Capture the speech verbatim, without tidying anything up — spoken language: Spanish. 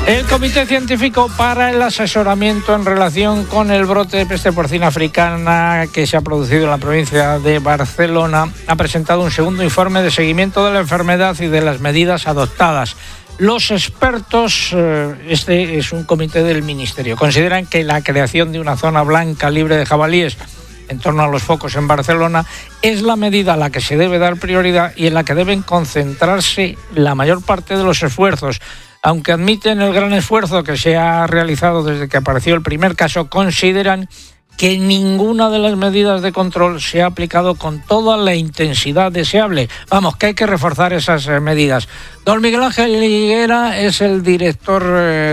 El Comité Científico para el Asesoramiento en relación con el brote de peste porcina africana que se ha producido en la provincia de Barcelona ha presentado un segundo informe de seguimiento de la enfermedad y de las medidas adoptadas. Los expertos, este es un comité del Ministerio, consideran que la creación de una zona blanca libre de jabalíes en torno a los focos en Barcelona es la medida a la que se debe dar prioridad y en la que deben concentrarse la mayor parte de los esfuerzos. Aunque admiten el gran esfuerzo que se ha realizado desde que apareció el primer caso, consideran que ninguna de las medidas de control se ha aplicado con toda la intensidad deseable. Vamos, que hay que reforzar esas medidas. Don Miguel Ángel Higuera es el director